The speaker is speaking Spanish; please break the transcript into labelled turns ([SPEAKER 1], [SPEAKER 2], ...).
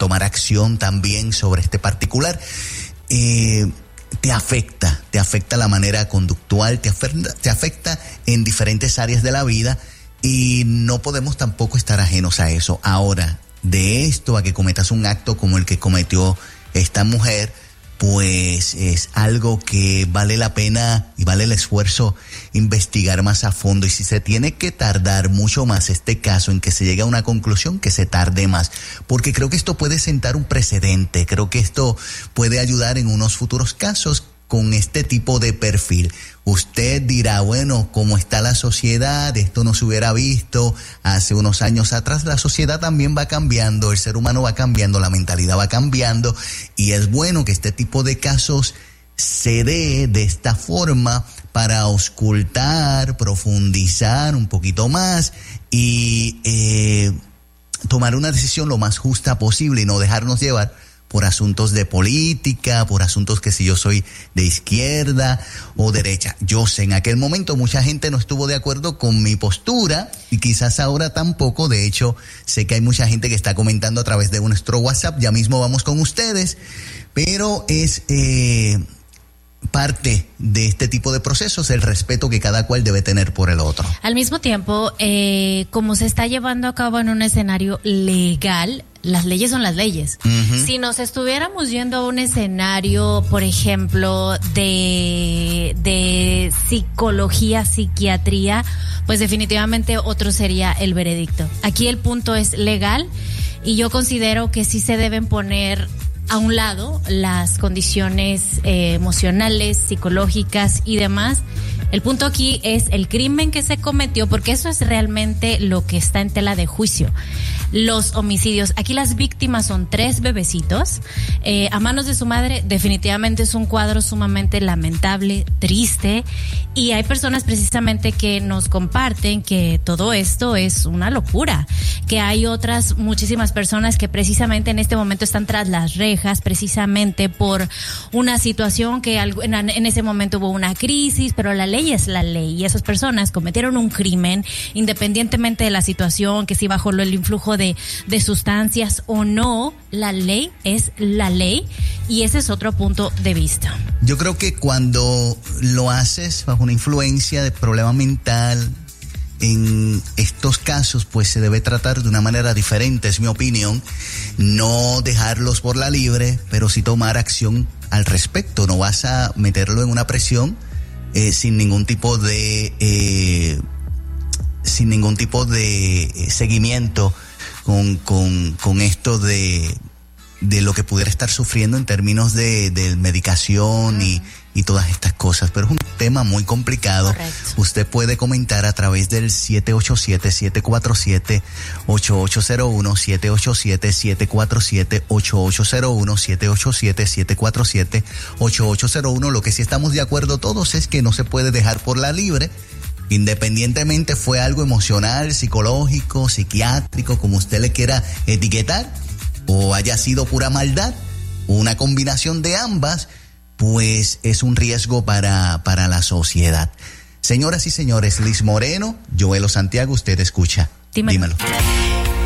[SPEAKER 1] tomar acción también sobre este particular, te afecta la manera conductual, te afecta en diferentes áreas de la vida y no podemos tampoco estar ajenos a eso. Ahora, de esto a que cometas un acto como el que cometió esta mujer, pues es algo que vale la pena y vale el esfuerzo investigar más a fondo. Y si se tiene que tardar mucho más este caso en que se llegue a una conclusión, que se tarde más, porque creo que esto puede sentar un precedente, creo que esto puede ayudar en unos futuros casos con este tipo de perfil. Usted dirá, bueno, ¿cómo está la sociedad? Esto no se hubiera visto hace unos años atrás. La sociedad también va cambiando, el ser humano va cambiando, la mentalidad va cambiando, y es bueno que este tipo de casos se dé de esta forma para auscultar, profundizar un poquito más y tomar una decisión lo más justa posible y no dejarnos llevar por asuntos de política, por asuntos que si yo soy de izquierda o derecha. Yo sé, en aquel momento mucha gente no estuvo de acuerdo con mi postura y quizás ahora tampoco. De hecho, sé que hay mucha gente que está comentando a través de nuestro WhatsApp. Ya mismo vamos con ustedes, pero es parte de este tipo de procesos el respeto que cada cual debe tener por el otro.
[SPEAKER 2] Al mismo tiempo, como se está llevando a cabo en un escenario legal, las leyes son las leyes. Uh-huh. Si nos estuviéramos yendo a un escenario, por ejemplo, de psicología, psiquiatría, pues definitivamente otro sería el veredicto. Aquí el punto es legal y yo considero que sí se deben poner a un lado las condiciones emocionales, psicológicas y demás. El punto aquí es el crimen que se cometió, porque eso es realmente lo que está en tela de juicio. Los homicidios. Aquí las víctimas son 3 bebecitos a manos de su madre. Definitivamente es un cuadro sumamente lamentable, triste, y hay personas precisamente que nos comparten que todo esto es una locura, que hay otras muchísimas personas que precisamente en este momento están tras las rejas precisamente por una situación que en ese momento hubo una crisis, pero la ley es la ley y esas personas cometieron un crimen independientemente de la situación, que si bajo el influjo de sustancias o no. La ley es la ley y ese es otro punto de vista.
[SPEAKER 1] Yo creo que cuando lo haces bajo una influencia de problema mental, en estos casos pues se debe tratar de una manera diferente, es mi opinión. No dejarlos por la libre, pero sí tomar acción al respecto. No vas a meterlo en una presión sin ningún tipo de seguimiento con esto de lo que pudiera estar sufriendo en términos de medicación y todas estas cosas, pero es un tema muy complicado.
[SPEAKER 2] Correcto.
[SPEAKER 1] Usted puede comentar a través del 787-747-8801, 787-747-8801, 787-747-8801. Lo que sí estamos de acuerdo todos es que no se puede dejar por la libre, independientemente fue algo emocional, psicológico, psiquiátrico, como usted le quiera etiquetar, o haya sido pura maldad, una combinación de ambas, pues es un riesgo para la sociedad. Señoras y señores, Liz Moreno, Joelo Santiago, usted escucha.
[SPEAKER 2] Dímelo.